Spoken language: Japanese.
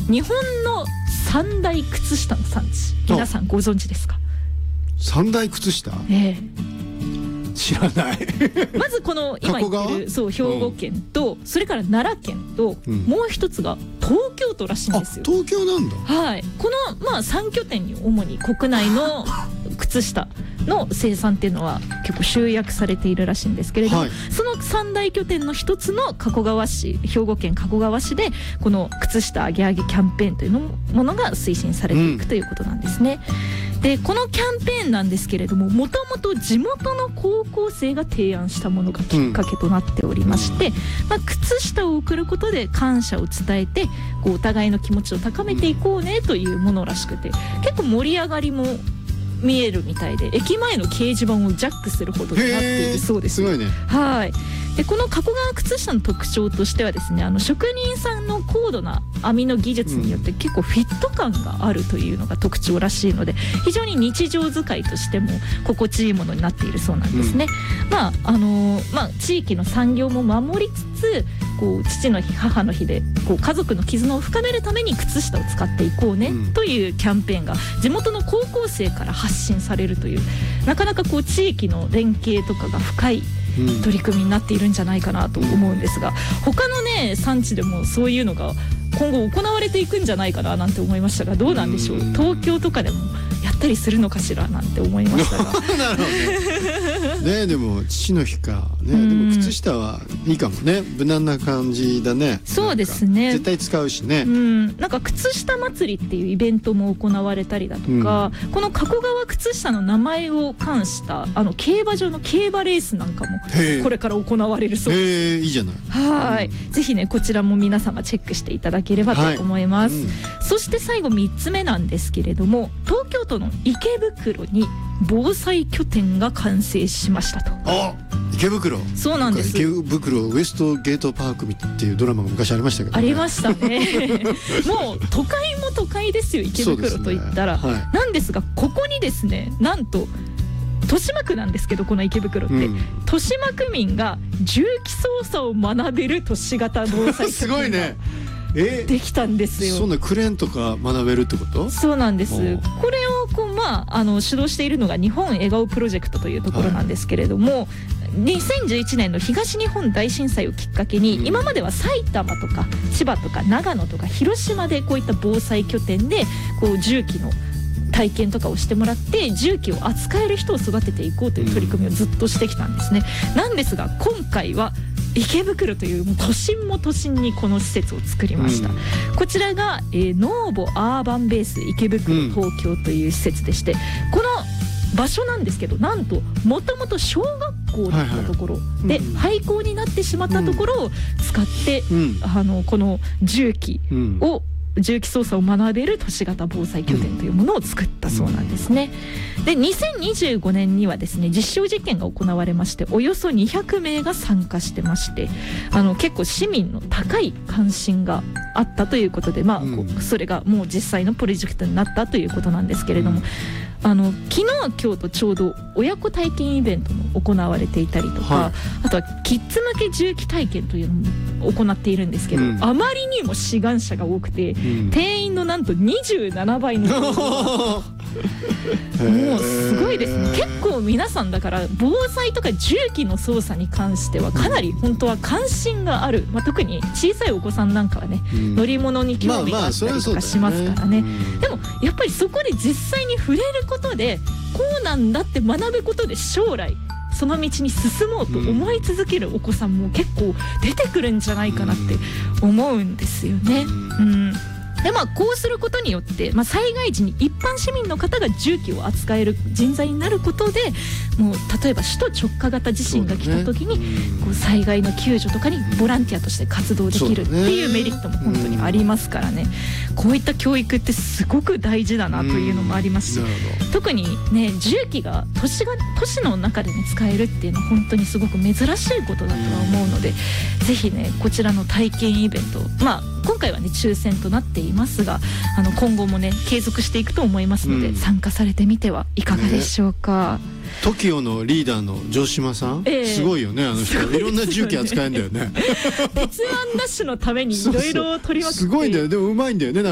日本の三大靴下の産地、皆さんご存知ですか？ 三大靴下、知らないまずこの今言ってるそう兵庫県と、それから奈良県と、もう一つが東京都らしいんですよ。 東京なんだ。 はい、この3拠点に主に国内の靴下の生産っていうのは結構集約されているらしいんですけれども、その三大拠点の一つの加古川市、兵庫県加古川市でこの靴下アゲアゲキャンペーンというものが推進されていくということなんですね。でこのキャンペーンなんですけれども、もともと地元の高校生が提案したものがきっかけとなっておりまして、靴下を送ることで感謝を伝えてこうお互いの気持ちを高めていこうねというものらしくて、結構盛り上がりも見えるみたいで、駅前の掲示板をジャックするほどになっているそうです。 すごいね。 はい。でこの加古川靴下の特徴としてはですね、職人さんの高度な編みの技術によって結構フィット感があるというのが特徴らしいので、非常に日常使いとしても心地いいものになっているそうなんですね。地域の産業も守りつつ、こう父の日母の日でこう家族の絆を深めるために靴下を使っていこうねというキャンペーンが地元の高校生から発信されるという、なかなかこう地域の連携とかが深い取り組みになっているんじゃないかなと思うんですが、他のね産地でもそういうのが今後行われていくんじゃないかななんて思いましたが、どうなんでしょう。東京とかでもやったりするのかしらなんて思いましたがなるほどね。でも父の日かね、でも靴下はいいかもね。無難な感じだね。 そうですね。 絶対使うしね。 なんか靴下祭りっていうイベントも行われたりだとか、この加古川靴下の名前を冠した競馬場の競馬レースなんかもこれから行われるそうです。 いいじゃない。 はい、ぜひねこちらも皆様チェックしていただければと思います。そして最後3つ目なんですけれども、東京都の池袋に防災拠点が完成しましたと。 池袋。 そうなんです。 池袋ウエストゲートパークっていうドラマが昔ありましたけど、 ありましたねもう都会も都会ですよ、池袋といったら。なんですがここにですね、なんと豊島区なんですけど、この池袋って、豊島区民が重機操作を学べる都市型防災拠点がすごいね。できたんですよ。 そんなクレーンとか学べるってこと？ そうなんです。これをこう主導しているのが日本笑顔プロジェクトというところなんですけれども、2011年の東日本大震災をきっかけに、今までは埼玉とか千葉とか長野とか広島でこういった防災拠点でこう重機の体験とかをしてもらって重機を扱える人を育てていこうという取り組みをずっとしてきたんですね。なんですが今回は池袋という都心も都心にこの施設を作りました。こちらが、ノーボアーバンベース池袋東京という施設でして、この場所なんですけど、なんともともと小学校だったところで廃校になってしまったところを使って、この重機操作を学べる都市型防災拠点というものを作ったそうなんですね。で2025年にはですね実証実験が行われまして、およそ200名が参加してまして、結構市民の高い関心があったということで、それがもう実際のプロジェクトになったということなんですけれども、昨日今日とちょうど親子体験イベントも行われていたりとか、あとはキッズ向け重機体験というのも行っているんですけど、あまりにも志願者が多くて、定員のなんと27倍のもうすごいですね。結構皆さんだから防災とか重機の操作に関してはかなり本当は関心がある、特に小さいお子さんなんかはね、乗り物に興味があったりとかしますからね。でもやっぱりそこで実際に触れることで、こうなんだって学ぶことで将来その道に進もうと思い続けるお子さんも結構出てくるんじゃないかなって思うんですよね。でこうすることによって、災害時に一般市民の方が重機を扱える人材になることで、もう例えば首都直下型地震が来た時に、こう災害の救助とかにボランティアとして活動できるっていうメリットも本当にありますからね。こういった教育ってすごく大事だなというのもありますし、特にね重機が都市の中でね使えるっていうのは本当にすごく珍しいことだとは思うので、ぜひねこちらの体験イベント、今回はね抽選となっていますが、今後もね継続していくと思いますので、参加されてみてはいかがでしょうか。 TOKIO のリーダーの城島さん、すごいよね。人いろんな重機扱えんだよね。 鉄腕ダッシュのためにいろいろ取り分けてすごいんだよ。でもうまいんだよね。